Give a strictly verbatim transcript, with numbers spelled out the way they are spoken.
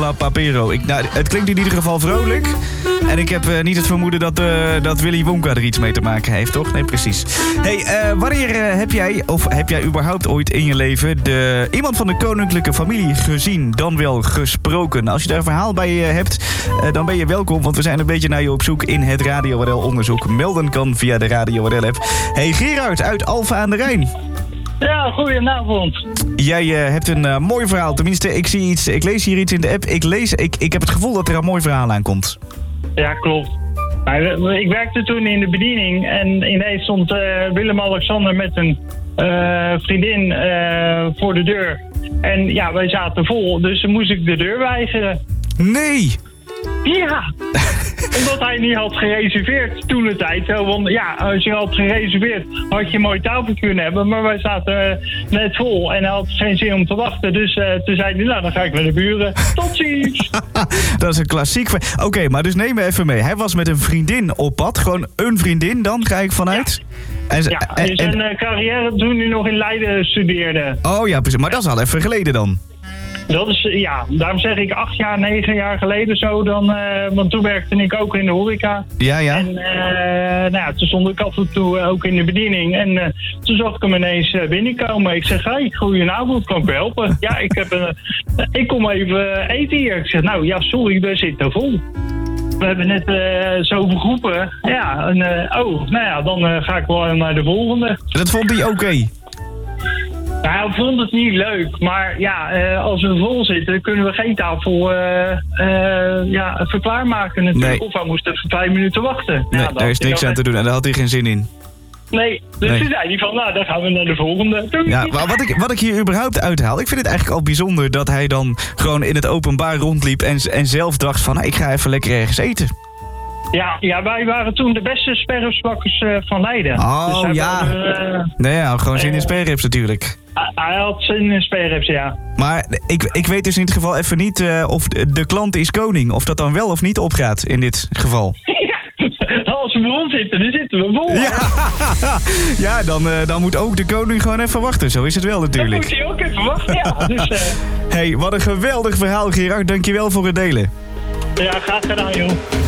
alla papero. Ik, nou, het klinkt in ieder geval vrolijk. En ik heb uh, niet het vermoeden dat, uh, dat Willy Wonka er iets mee te maken heeft, toch? Nee, precies. Hey, uh, wanneer uh, heb jij, of heb jij überhaupt ooit in je leven... De, iemand van de koninklijke familie gezien, dan wel gesproken? Als je daar een verhaal bij je hebt, uh, dan ben je welkom. Want we zijn een beetje naar je op zoek in het Radio R L-onderzoek. Melden kan via de Radio R L-app. Hey Gerard uit Alphen aan de Rijn. Ja, goedenavond. Jij uh, hebt een uh, mooi verhaal. Tenminste, ik zie iets. Ik lees hier iets in de app. Ik, lees, ik, ik heb het gevoel dat er een mooi verhaal aan komt. Ja, klopt. Maar, ik werkte toen in de bediening en ineens stond uh, Willem-Alexander met een uh, vriendin uh, voor de deur. En ja, wij zaten vol, dus dan moest ik de deur weigeren. Nee! Ja, omdat hij niet had gereserveerd toen de tijd. Want ja, als je had gereserveerd, had je een mooi tafeltje kunnen hebben. Maar wij zaten uh, net vol en hij had geen zin om te wachten. Dus uh, toen zei hij, nou dan ga ik naar de buren. Tot ziens! Dat is een klassiek. Oké, okay, maar dus neem me even mee. Hij was met een vriendin op pad. Gewoon een vriendin dan, ga ik vanuit. Ja. En, ja, en, en zijn uh, carrière toen hij nog in Leiden studeerde. Oh ja, precies. Maar dat is al even geleden dan. Dat is, ja, daarom zeg ik acht jaar, negen jaar geleden zo dan, uh, want toen werkte ik ook in de horeca. Ja, ja. En uh, nou ja, toen stond ik af en toe ook in de bediening en uh, toen zag ik hem ineens uh, binnenkomen. Ik zeg, hey, goedenavond, kan ik u helpen? Ja, ik, heb een, uh, ik kom even eten hier. Ik zeg, nou ja, sorry, we zitten vol. We hebben net uh, zoveel groepen. Ja, en, uh, oh, nou ja, dan uh, ga ik wel naar de volgende. Dat vond hij oké? Okay. Nou, ik vond het niet leuk, maar ja, uh, als we vol zitten, kunnen we geen tafel uh, uh, ja, verklaarmaken natuurlijk. Nee. Of we moesten even vijf minuten wachten. Nee, ja, daar is niks aan te doen en daar had hij geen zin in. Nee, dus nee. Toen zei hij van, nou, dan gaan we naar de volgende. Ja, maar wat ik, wat ik hier überhaupt uithaal, ik vind het eigenlijk al bijzonder dat hij dan gewoon in het openbaar rondliep en, en zelf dacht van, nou, ik ga even lekker ergens eten. Ja, ja, wij waren toen de beste sperripsbakkers uh, van Leiden. Oh, dus ja. Hadden, uh, nee, ja, gewoon zin in sperrips natuurlijk. Hij had zin in sperrips, ja. Maar ik, ik weet dus in dit geval even niet uh, of de, de klant is koning. Of dat dan wel of niet opgaat in dit geval. Ja, als we rond zitten, dan zitten we vol. Ja, ja dan, uh, dan moet ook de koning gewoon even wachten. Zo is het wel natuurlijk. Dan moet hij ook even wachten, ja. Dus, uh... hey, wat een geweldig verhaal, Gerard. Dankjewel voor het delen. Ja, graag gedaan, joh.